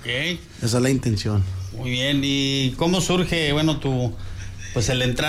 Ok. Esa es la intención. Muy bien. ¿Y cómo surge, bueno, pues el entrar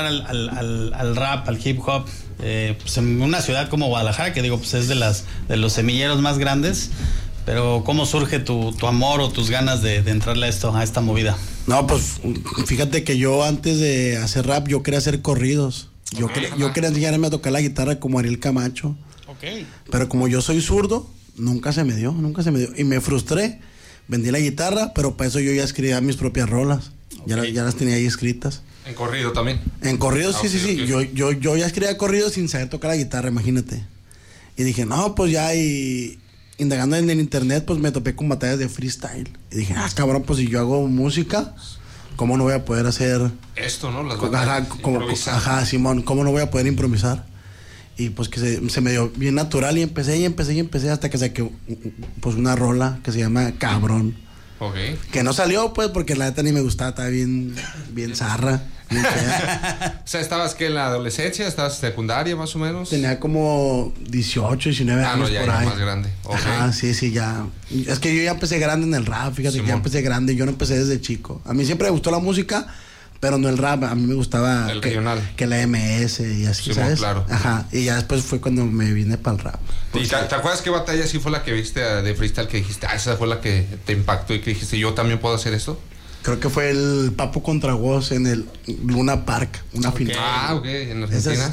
al rap, al hip hop, pues en una ciudad como Guadalajara, que digo, pues es de los semilleros más grandes, pero cómo surge tu amor o tus ganas de entrarle a esta movida? No, pues fíjate que yo antes de hacer rap, yo quería hacer corridos. Yo quería enseñarme a tocar la guitarra como Ariel Camacho. Ok. Pero como yo soy zurdo, nunca se me dio. Y me frustré, vendí la guitarra, pero para eso yo ya escribía mis propias rolas. Okay. Ya las tenía ahí escritas. ¿En corrido también? En corrido, sí. Okay. Yo ya escribía corridos sin saber tocar la guitarra, imagínate. Y dije, no, pues ya, y indagando en el internet, pues me topé con batallas de freestyle. Y dije, cabrón, pues si yo hago música, ¿cómo no voy a poder hacer esto, no? Las batallas, Simón, ¿cómo no voy a poder improvisar? Y pues que se me dio bien natural y empecé hasta que saqué pues una rola que se llama Cabrón. Okay. Que no salió, pues, porque la neta ni me gustaba, estaba bien zarra. Bien fea. O sea, ¿estabas que en la adolescencia? ¿Estabas secundaria más o menos? Tenía como 18, 19 años ya por ahí. Más grande. Okay. Ajá, sí, ya. Es que yo ya empecé grande en el rap, fíjate, Simón. Que ya empecé grande, yo no empecé desde chico. A mí siempre me gustó la música, pero no el rap, a mí me gustaba el regional. Que la MS y así, Simón, ¿sabes? Claro. Ajá, y ya después fue cuando me vine para el rap. ¿Y te acuerdas qué batalla sí fue la que viste de freestyle que dijiste, esa fue la que te impactó y que dijiste, yo también puedo hacer esto? Creo que fue el Papo contra Woz en el Luna Park, una final. Ok, en Argentina.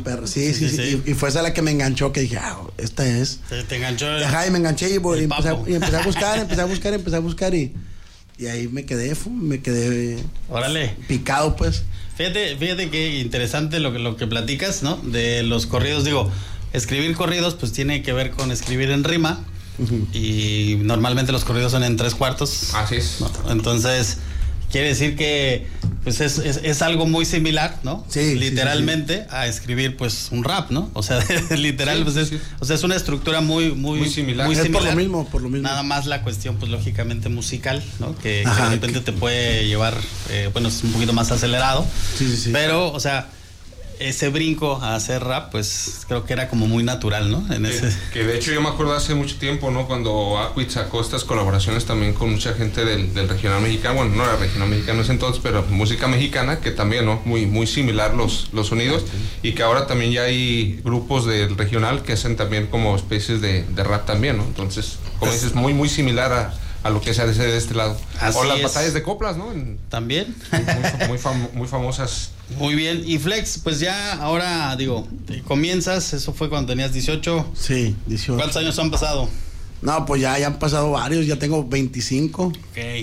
Sí. Y fue esa la que me enganchó, que dije, esta es. Te enganchó. Ajá, y me enganché y empecé a buscar y ahí me quedé Órale. Picado, pues. Fíjate que interesante lo que platicas, ¿no? De los corridos, digo, escribir corridos pues tiene que ver con escribir en rima. Uh-huh. Y normalmente los corridos son en 3/4. Así es. ¿No? Entonces, quiere decir que pues es algo muy similar, ¿no? Sí. Literalmente a escribir pues un rap, ¿no? O sea, literal, pues o sea, es una estructura muy similar. Es por lo mismo. Nada más la cuestión, pues lógicamente musical, ¿no? Que de repente te puede llevar, bueno, es un poquito más acelerado. Sí. Pero, o sea, ese brinco a hacer rap, pues creo que era como muy natural, ¿no? Que de hecho yo me acuerdo hace mucho tiempo, ¿no? Cuando Aquit sacó estas colaboraciones también con mucha gente del regional mexicano, bueno, no era regional mexicano ese entonces, pero música mexicana, que también, ¿no? Muy similar los sonidos, y que ahora también ya hay grupos del regional que hacen también como especies de rap también, ¿no? Entonces, como dices, muy similar a lo que se hace de este lado. Así o las es. batallas de coplas, ¿no? También. Muy famosas. Muy bien. Y Flex, pues ya ahora, digo, comienzas, eso fue cuando tenías 18. Sí, 18. ¿Cuántos años han pasado? No, pues ya han pasado varios, ya tengo 25. Ok.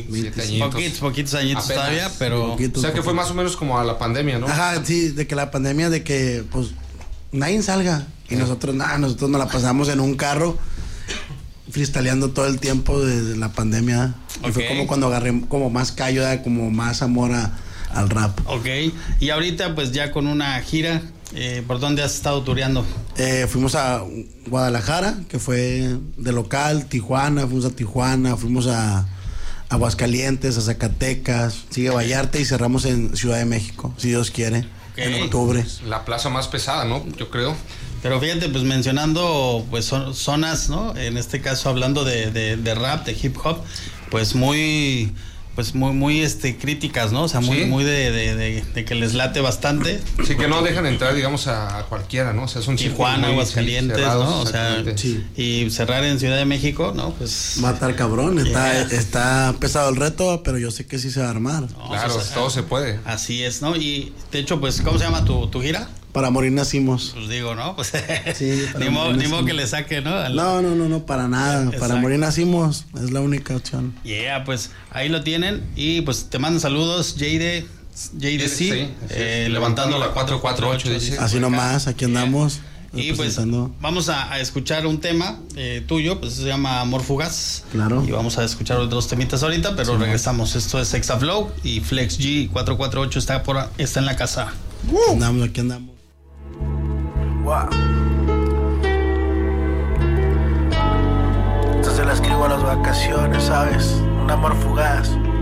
7 poquitos añitos apenas, todavía, pero... Poquitos. Que fue más o menos como a la pandemia, ¿no? Ajá, sí, de que la pandemia, de que, pues, nadie salga. Y nosotros nos la pasamos en un carro freestyleando todo el tiempo de la pandemia. Okay. Y fue como cuando agarré como más callo, como más amor al rap. Ok. Y ahorita pues ya con una gira, ¿por dónde has estado tureando? Fuimos a Guadalajara, que fue de local, fuimos a Aguascalientes, a Zacatecas, sigue Vallarta y cerramos en Ciudad de México, si Dios quiere, en octubre. La plaza más pesada, ¿no? Yo creo. Pero fíjate, pues mencionando pues zonas, ¿no? En este caso hablando de rap, de hip hop, pues muy críticas, ¿no? O sea, muy de que les late bastante. Sí, que no dejan entrar, digamos, a cualquiera, ¿no? O sea, son Tijuana, Aguascalientes, ¿no? O sea, sí. Y cerrar en Ciudad de México, ¿no? Pues va a estar cabrón, está pesado el reto, pero yo sé que sí se va a armar. No, claro, todo se puede. Así es, ¿no? Y de hecho, pues, ¿cómo se llama tu gira? Para morir nacimos. Pues digo, ¿no? Pues sí, ni modo que le saque, ¿no? No, para nada. Exacto. Para morir nacimos, es la única opción. Yeah, pues ahí lo tienen. Y pues te mandan saludos, JDC, sí, levantando la 448. Dice. Así nomás, aquí andamos. Y pues vamos a escuchar un tema tuyo, pues se llama Amor Fugaz. Claro. Y vamos a escuchar otros temitas ahorita, pero regresamos. Esto es Exaflow y Flex G 448 está en la casa. Aquí andamos. Wow. Esto se la escribo a las vacaciones, ¿sabes? Un amor fugaz.